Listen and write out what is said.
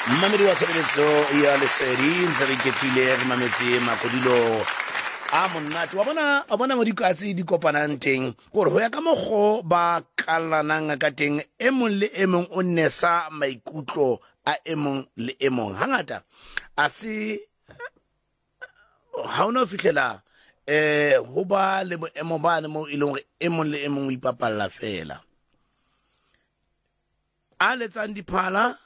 Mamedi wa tshebeletso ya lesedi ntse re ketlile re mametse makodilo a monate wa bona mo dikatsi di kopanang teng gore ho ya ka mogo ba kalanang ka teng e mong le e mong o nesa maikutlo a e mong le e mong hangata a se ha ona fihlela ho ba le boemo bane mo e leng gore e mong le e mong o ipapalla fela a letsang diphala